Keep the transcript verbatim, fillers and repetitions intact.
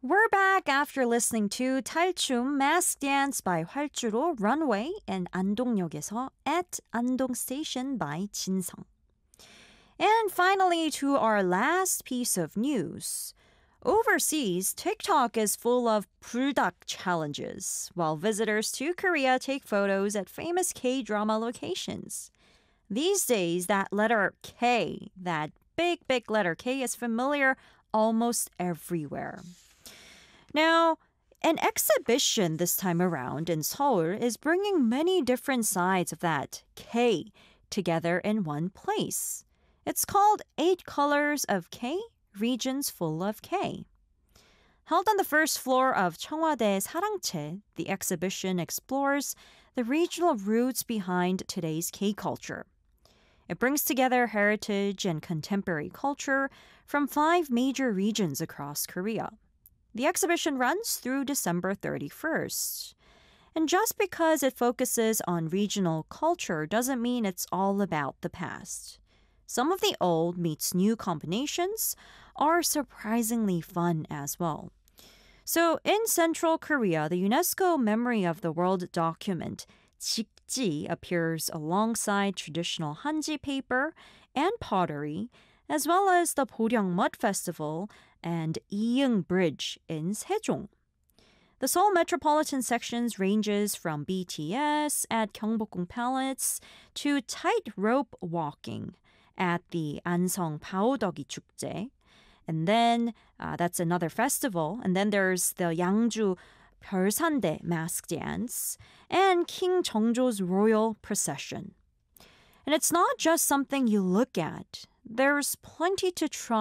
We're back after listening to 탈춤 Mask Dance by 활주로 Runway and 안동역에서 at 안동 Station by 진성. And finally to our last piece of news. Overseas, TikTok is full of 불닭 challenges, while visitors to Korea take photos at famous K-drama locations. These days, that letter K, that big, big letter K is familiar almost everywhere. Now, an exhibition this time around in Seoul is bringing many different sides of that K together in one place. It's called Eight Colors of K, Regions Full of K. Held on the first floor of 청와대 사랑채, the exhibition explores the regional roots behind today's K culture. It brings together heritage and contemporary culture from five major regions across Korea. The exhibition runs through December thirty-first. And just because it focuses on regional culture doesn't mean it's all about the past. Some of the old meets new combinations are surprisingly fun as well. So in Central Korea, the UNESCO Memory of the World document 직지 appears alongside traditional hanji paper and pottery, as well as the Boryong Mud Festival and Iyeong Bridge in Sejong. The Seoul metropolitan sections ranges from B T S at Gyeongbokgung Palace to tightrope walking at the Ansong Paodeok 축제. And then uh, that's another festival. And then there's the Yangju 별산대 mask dance and King Jeongjo's royal procession. And it's not just something you look at. There's plenty to try